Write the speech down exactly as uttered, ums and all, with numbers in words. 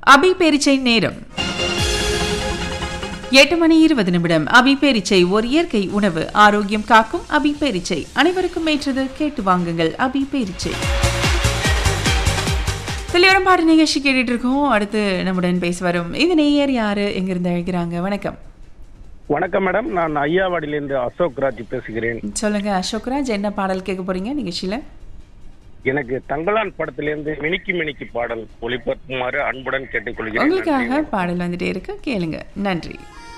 அபி பேரிச்சை நேரம் எட்டு மணி இருபது நிமிடம். அபி பேரிச்சை ஒரு இயற்கை உணவு, ஆரோக்கியம் காக்கும் அபி பேரிச்சை, அனைவருக்கும் ஏற்றது. கேட்டு வாங்குங்கள் அபி பேரிச்சை. தெளிவரம் பாட்டு நிகழ்ச்சி கேட்டுட்டு இருக்கோம். அடுத்து நம்முடன் பேச வரும் இந்த நேயர் யாரு, எங்கிருந்து அழைக்கிறாங்க? வணக்கம். வணக்கம் மேடம், நான் ஐயாவாடியிலிருந்து அசோக் ராஜ் பேசுகிறேன். சொல்லுங்க அசோக் ராஜ், என்ன பாடல் கேட்க போறீங்க நிகழ்ச்சியில? எனக்கு தங்கலான் படத்திலிருந்து மினிக்கி மினிக்கி பாடல் ஒளிபரப்புமாறு அன்புடன் கேட்டுக்கொள்கிறேன். உங்களுக்காக பாடல் வந்துட்டே இருக்கு, கேளுங்க. நன்றி.